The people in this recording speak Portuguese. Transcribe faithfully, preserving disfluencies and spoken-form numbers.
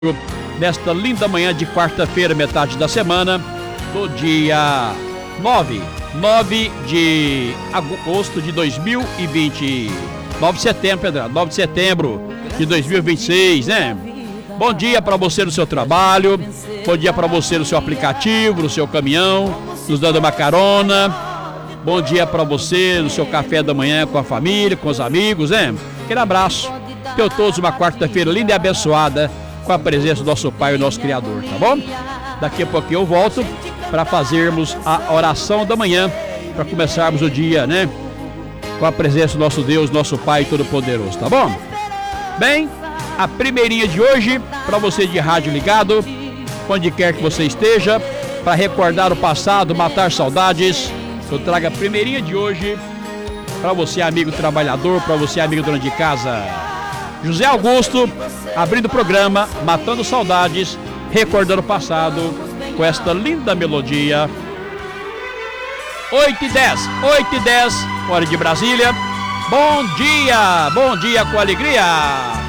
Nesta linda manhã de quarta-feira, metade da semana, do dia nove, nove de agosto de dois mil e vinte. nove de setembro, Pedro, nove de setembro de dois mil e vinte e seis, né? Bom dia para você no seu trabalho, bom dia para você no seu aplicativo, no seu caminhão, nos dando uma carona. Bom dia para você no seu café da manhã com a família, com os amigos, né? Aquele abraço. Tenham todos uma quarta-feira linda e abençoada, com a presença do nosso Pai e nosso Criador, tá bom? Daqui a pouquinho eu volto para fazermos a oração da manhã, para começarmos o dia, né? Com a presença do nosso Deus, nosso Pai Todo-Poderoso, tá bom? Bem, a primeirinha de hoje, para você de rádio ligado, onde quer que você esteja, para recordar o passado, matar saudades, eu trago a primeirinha de hoje para você, amigo trabalhador, para você, amigo dono de casa. José Augusto, abrindo o programa, matando saudades, recordando o passado, com esta linda melodia. oito e dez, oito e dez, hora de Brasília. Bom dia, bom dia com alegria.